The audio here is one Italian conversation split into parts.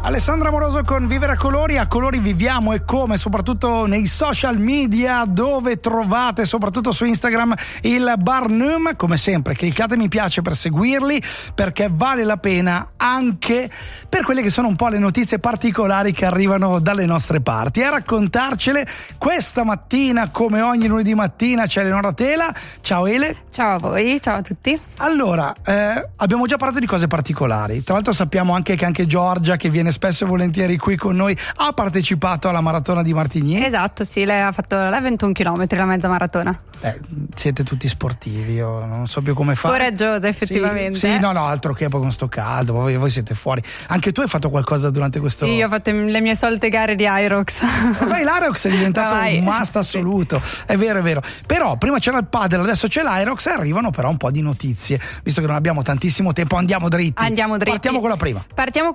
Alessandra Moroso con Vivere a colori viviamo e come, soprattutto nei social media, dove trovate soprattutto su Instagram il Barnum. Come sempre cliccate mi piace per seguirli, perché vale la pena anche per quelle che sono un po' le notizie particolari che arrivano dalle nostre parti. A raccontarcele questa mattina, come ogni lunedì mattina, c'è Eleonora Tela. Ciao Ele. Ciao a voi, ciao a tutti. Allora, abbiamo già parlato di cose particolari. Tra l'altro sappiamo anche che anche Giorgia, che viene spesso e volentieri qui con noi, ha partecipato alla maratona di Martigny. Esatto, sì, lei ha fatto la 21 km, la mezza maratona. Siete tutti sportivi, io non so più come fare. Coraggiosa, effettivamente. Sì, no, altro che poi con sto caldo, voi siete fuori. Anche tu hai fatto qualcosa durante questo? Sì, io ho fatto le mie solite gare di Aerox. Ormai l'Aerox è diventato un must assoluto, sì. È vero. Però prima c'era il padel, adesso c'è l'Aerox e arrivano però un po' di notizie. Visto che non abbiamo tantissimo tempo, andiamo dritti. Partiamo con la prima. Partiamo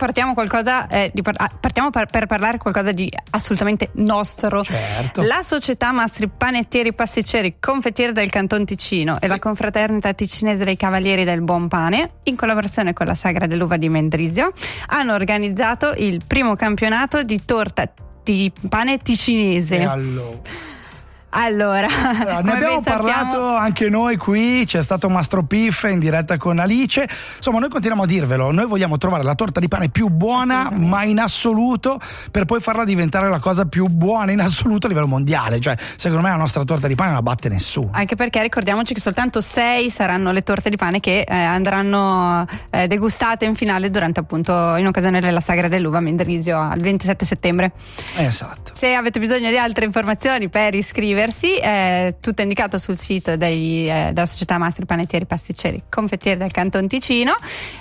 per parlare qualcosa di assolutamente nostro. Certo. La società Mastri Panettieri Pasticceri Confettieri del Canton Ticino e la confraternita ticinese dei Cavalieri del Buon Pane, in collaborazione con la Sagra dell'Uva di Mendrisio, hanno organizzato il primo campionato di torta di pane ticinese. E allora, ne abbiamo parlato anche noi qui, c'è stato Mastro Piff in diretta con Alice. Insomma, noi continuiamo a dirvelo, noi vogliamo trovare la torta di pane più buona, ma in assoluto, per poi farla diventare la cosa più buona in assoluto a livello mondiale. Cioè, secondo me la nostra torta di pane non la batte nessuno. Anche perché ricordiamoci che soltanto 6 saranno le torte di pane che andranno degustate in finale durante, appunto, in occasione della Sagra dell'Uva a Mendrisio il 27 settembre. Esatto. Se avete bisogno di altre informazioni per iscriversi, è tutto indicato sul sito della società Mastri Panettieri Pasticceri Confettieri del Canton Ticino.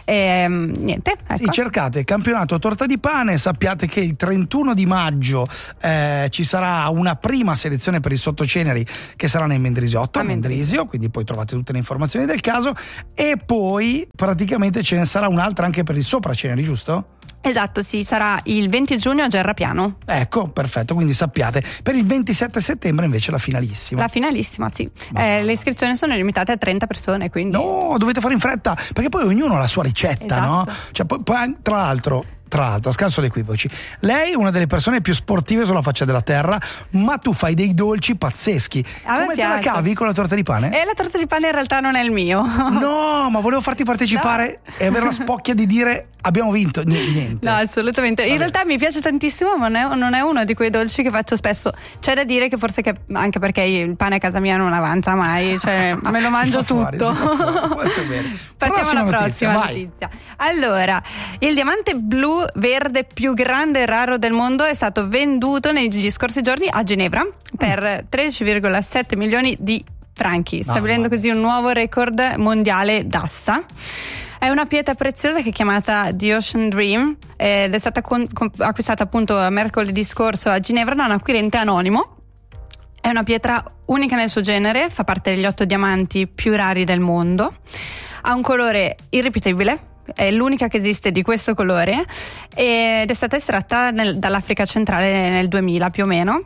Niente, ecco. Sì, cercate campionato torta di pane, sappiate che il 31 di maggio ci sarà una prima selezione per i sottoceneri che sarà nel Mendrisiotto a Mendrisio, quindi poi trovate tutte le informazioni del caso, e poi praticamente ce ne sarà un'altra anche per i sopraceneri, giusto? Esatto, sì, sarà il 20 giugno a Gerrapiano. Ecco, perfetto, quindi sappiate. Per il 27 settembre invece la finalissima. La finalissima, sì. Le iscrizioni sono limitate a 30 persone, quindi... No, dovete fare in fretta, perché poi ognuno ha la sua ricetta, esatto. No? Cioè, poi tra l'altro, a scanso di equivoci, lei è una delle persone più sportive sulla faccia della terra, ma tu fai dei dolci pazzeschi. Come te la cavi con la torta di pane? La torta di pane in realtà non è il mio. No, ma volevo farti partecipare e avere la spocchia di dire abbiamo vinto. Niente. No, assolutamente. In realtà mi piace tantissimo, ma non è uno di quei dolci che faccio spesso. C'è da dire che forse anche perché il pane a casa mia non avanza mai, cioè me lo mangio tutto. Molto bene. Partiamo alla prossima notizia. Allora, il diamante blu verde più grande e raro del mondo è stato venduto negli scorsi giorni a Ginevra per 13,7 milioni di franchi, stabilendo così un nuovo record mondiale d'asta. È una pietra preziosa che è chiamata The Ocean Dream ed è stata acquistata appunto mercoledì scorso a Ginevra da un acquirente anonimo. È una pietra unica nel suo genere, fa parte degli 8 diamanti più rari del mondo, ha un colore irripetibile, è l'unica che esiste di questo colore ed è stata estratta dall'Africa centrale nel 2000 più o meno.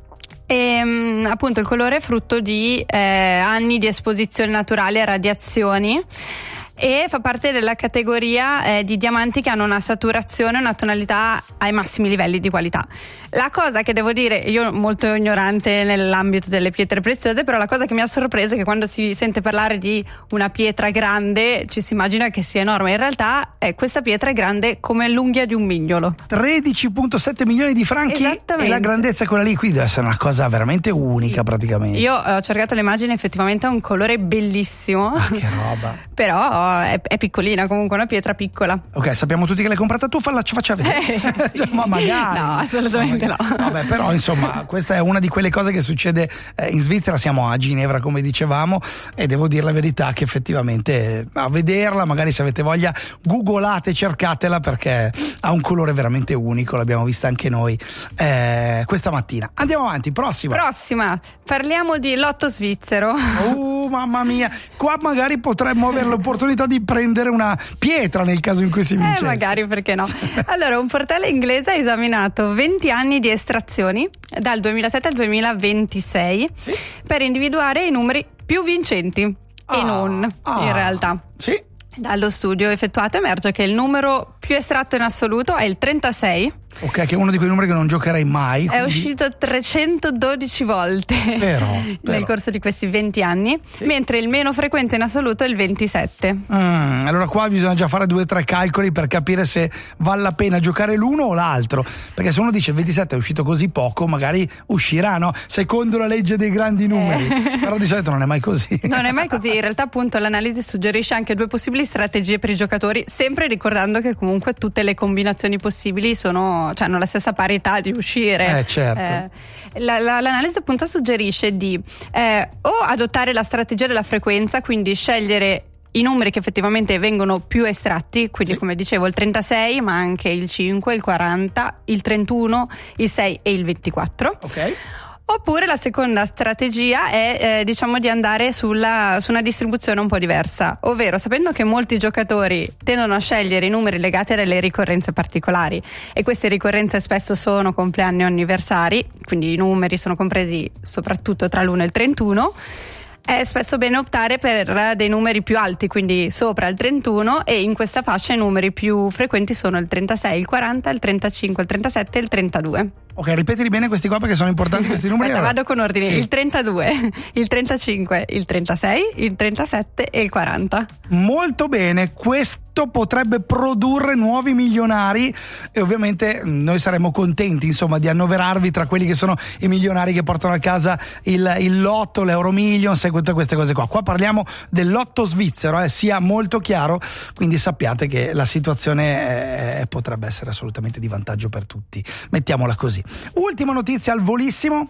E appunto il colore è frutto di anni di esposizione naturale a radiazioni e fa parte della categoria di diamanti che hanno una saturazione, una tonalità ai massimi livelli di qualità. La cosa che devo dire, io molto ignorante nell'ambito delle pietre preziose, però la cosa che mi ha sorpreso è che quando si sente parlare di una pietra grande ci si immagina che sia enorme, in realtà questa pietra è grande come l'unghia di un mignolo. 13,7 milioni di franchi e la grandezza è quella lì, qui deve essere una cosa veramente unica, sì. Praticamente. Io ho cercato l'immagine, effettivamente ha un colore bellissimo. Che roba. Però è piccolina, comunque una pietra piccola. Ok, sappiamo tutti che l'hai comprata tu, ci faccia vedere. Sì. Ma magari. No, assolutamente no. Vabbè, però insomma, questa è una di quelle cose che succede in Svizzera. Siamo a Ginevra, come dicevamo, e devo dire la verità che effettivamente a vederla, magari se avete voglia, googolate, cercatela, perché ha un colore veramente unico. L'abbiamo vista anche noi questa mattina. Andiamo avanti, prossima. Parliamo di lotto svizzero. Mamma mia, qua magari potremmo avere l'opportunità di prendere una pietra nel caso in cui si vincesse. Magari, perché no? Allora, un portale inglese ha esaminato 20 anni di estrazioni dal 2007 al 2026 per individuare i numeri più vincenti in realtà. Sì. Dallo studio effettuato emerge che il numero più estratto in assoluto è il 36. Ok, che è uno di quei numeri che non giocherei mai. È uscito 312 volte nel corso di questi 20 anni, mentre il meno frequente in assoluto è il 27. Allora qua bisogna già fare 2 o 3 calcoli per capire se vale la pena giocare l'uno o l'altro, perché se uno dice il 27 è uscito così poco, magari uscirà, no? Secondo la legge dei grandi numeri. Però di solito non è mai così. Non è mai così, in realtà appunto l'analisi suggerisce anche 2 possibili strategie per i giocatori, sempre ricordando che comunque tutte le combinazioni possibili hanno la stessa parità di uscire. Certo. L'analisi appunto suggerisce di o adottare la strategia della frequenza, quindi scegliere i numeri che effettivamente vengono più estratti, quindi come dicevo il 36, ma anche il 5, il 40, il 31, il 6 e il 24. Ok. Oppure la seconda strategia è di andare su una distribuzione un po' diversa, ovvero sapendo che molti giocatori tendono a scegliere i numeri legati a delle ricorrenze particolari, e queste ricorrenze spesso sono compleanni o anniversari, quindi i numeri sono compresi soprattutto tra l'1 e il 31. È spesso bene optare per dei numeri più alti, quindi sopra il 31, e in questa fascia i numeri più frequenti sono il 36, il 40, il 35, il 37 e il 32. Ok, ripetili bene questi qua perché sono importanti questi numeri. Aspetta, vado con ordine. Sì. Il 32, il 35, il 36, il 37 e il 40. Molto bene, questo potrebbe produrre nuovi milionari e ovviamente noi saremmo contenti di annoverarvi tra quelli che sono i milionari che portano a casa il lotto, l'Euromillions e tutte queste cose qua. Qua parliamo del lotto svizzero, sia molto chiaro, quindi sappiate che la situazione potrebbe essere assolutamente di vantaggio per tutti, mettiamola così. Ultima notizia al volissimo.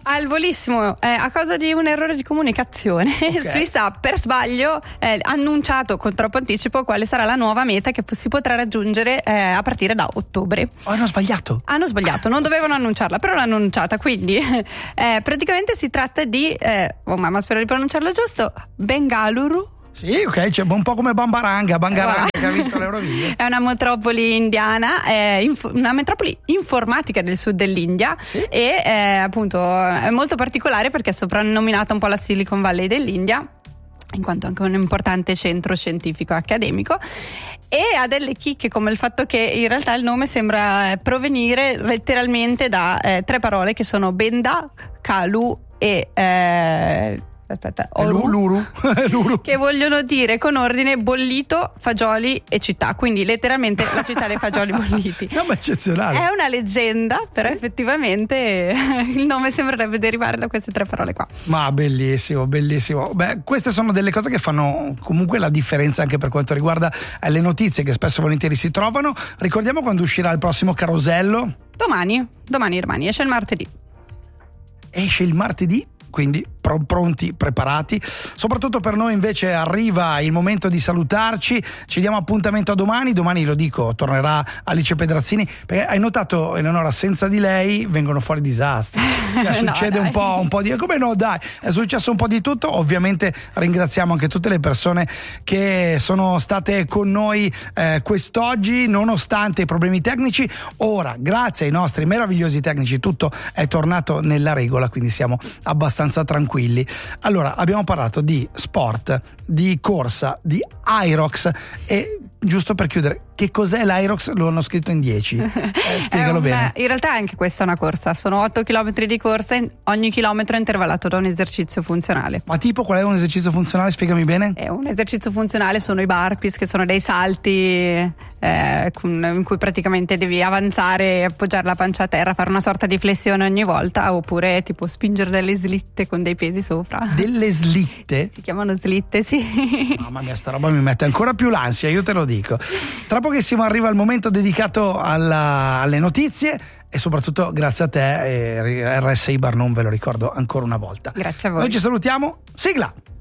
A causa di un errore di comunicazione, Swiss ha per sbaglio annunciato con troppo anticipo quale sarà la nuova meta che si potrà raggiungere a partire da ottobre. Hanno sbagliato, non dovevano annunciarla, però l'hanno annunciata, quindi praticamente si tratta di ma spero di pronunciarlo giusto, Bengaluru. Sì, ok, c'è un po' come Bangaranga che ha vinto l'Eurovision. È una metropoli indiana, una metropoli informatica del sud dell'India, e appunto è molto particolare perché è soprannominata un po' la Silicon Valley dell'India, in quanto anche un importante centro scientifico e accademico, e ha delle chicche come il fatto che in realtà il nome sembra provenire letteralmente da 3 parole che sono Benda, Kalu e Luru che vogliono dire con ordine bollito, fagioli e città, quindi letteralmente la città dei fagioli bolliti. No, ma eccezionale. È una leggenda, però effettivamente il nome sembrerebbe derivare da queste 3 parole qua. Ma bellissimo. Beh, queste sono delle cose che fanno comunque la differenza anche per quanto riguarda le notizie che spesso e volentieri si trovano. Ricordiamo quando uscirà il prossimo carosello? Domani, esce il martedì. Esce il martedì, quindi pronti, preparati. Soprattutto per noi invece arriva il momento di salutarci, ci diamo appuntamento a domani, lo dico, tornerà Alice Pedrazzini, perché hai notato, Eleonora, senza di lei vengono fuori disastri, succede un po' di, come no dai, è successo un po' di tutto. Ovviamente ringraziamo anche tutte le persone che sono state con noi quest'oggi nonostante i problemi tecnici. Ora, grazie ai nostri meravigliosi tecnici, tutto è tornato nella regola, quindi siamo abbastanza tranquilli. Allora, abbiamo parlato di sport, di corsa, di Irox, e giusto per chiudere, che cos'è l'Irox? Lo hanno scritto in 10. Spiegalo bene. In realtà anche questa è una corsa, sono 8 km di corsa, ogni chilometro è intervallato da un esercizio funzionale. Ma tipo, qual è un esercizio funzionale? Spiegami bene. Un esercizio funzionale sono i burpees, che sono dei salti in cui praticamente devi avanzare e appoggiare la pancia a terra, fare una sorta di flessione ogni volta, oppure tipo spingere delle slitte con dei pesi sopra. Delle slitte? Si chiamano slitte, sì. Mamma mia, sta roba mi mette ancora più l'ansia, io te lo dico. Tra pochissimo arriva il momento dedicato alle notizie e soprattutto grazie a te, RSI Bar, non ve lo ricordo ancora una volta. Grazie a voi. Noi ci salutiamo, sigla!